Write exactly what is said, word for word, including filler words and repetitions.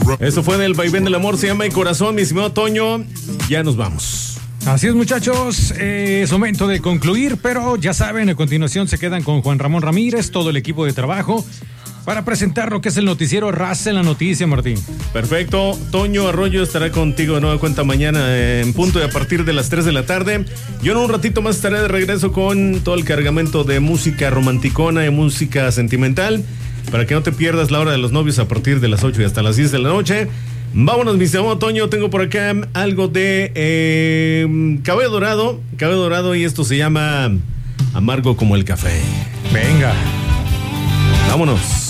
Eso fue del Vaivén del Amor, se llama El Corazón, mi estimado Toño. Ya nos vamos. Así es, muchachos, eh, es momento de concluir, pero ya saben, a continuación se quedan con Juan Ramón Ramírez, todo el equipo de trabajo, para presentar lo que es el noticiero Raza en la Noticia, Martín. Perfecto, Toño Arroyo estará contigo de nueva cuenta mañana en punto y a partir de las tres de la tarde. Yo en un ratito más estaré de regreso con todo el cargamento de música romanticona y música sentimental, para que no te pierdas la hora de los novios a partir de las ocho y hasta las diez de la noche. Vámonos, mi estimado Toño, tengo por acá algo de eh, cabello dorado, cabello dorado y esto se llama Amargo como el café. Venga. Vámonos.